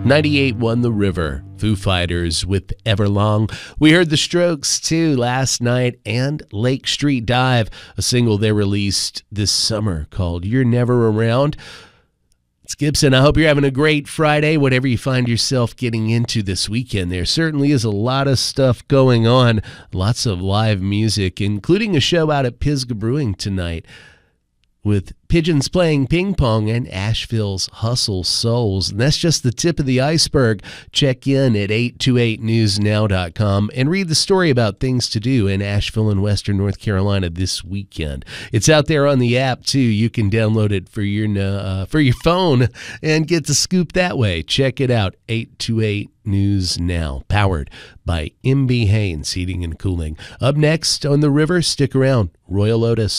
98 won The River. Foo Fighters with Everlong. We heard The Strokes too last night, and Lake Street Dive, a single they released this summer called You're Never Around. It's Gibson. I hope you're having a great Friday, whatever you find yourself getting into this weekend. There certainly is a lot of stuff going on, lots of live music, including a show out at Pisgah Brewing tonight, with Pigeons playing ping pong and Asheville's Hustle Souls. And that's just the tip of the iceberg. Check in at 828newsnow.com and read the story about things to do in Asheville and Western North Carolina this weekend. It's out there on the app, too. You can download it for your phone and get the scoop that way. Check it out, 828 News Now, powered by MB Haynes Heating and Cooling. Up next on The River, stick around. Royal Otis.